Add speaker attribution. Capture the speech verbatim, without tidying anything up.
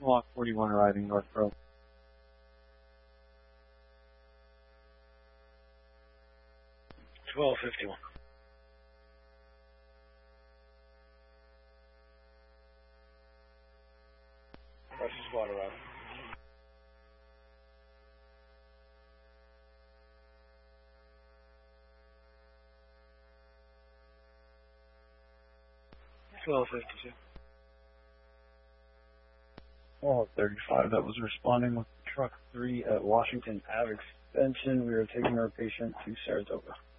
Speaker 1: Block forty-one arriving North Grove.
Speaker 2: twelve fifty-one. Precious water out. twelve fifty-two.
Speaker 1: Well, thirty-five, that was responding with truck three at Washington Ave Extension. We are taking our patient to Saratoga.